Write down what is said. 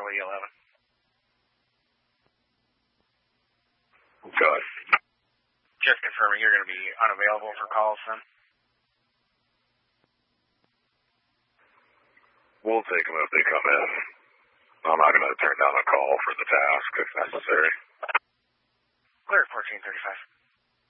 Central E11. Good. Just confirming you're going to be unavailable for calls then? We'll take them if they come in. I'm not going to turn down a call for the task if necessary. Clear 1435.